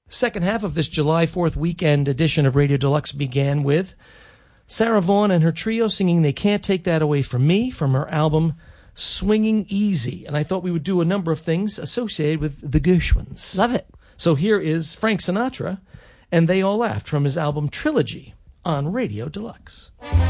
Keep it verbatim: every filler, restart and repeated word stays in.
Second half of this July fourth weekend edition of Radio Deluxe began with Sarah Vaughan and her trio singing They Can't Take That Away From Me from her album Swinging Easy. And I thought we would do a number of things associated with the Gershwins. Love it. So here is Frank Sinatra and They All Laughed from his album Trilogy on Radio Deluxe.